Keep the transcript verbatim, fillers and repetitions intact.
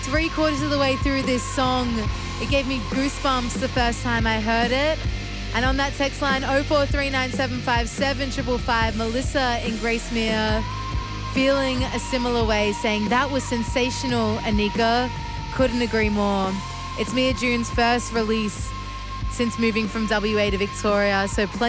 three quarters of the way through this song. It gave me goosebumps the first time I heard it. And on that text line, oh four three nine seven five seven five five five, Melissa in Gracemere feeling a similar way, saying that was sensational, Anika. Couldn't agree more. It's Mia June's first release since moving from W A to Victoria, so plenty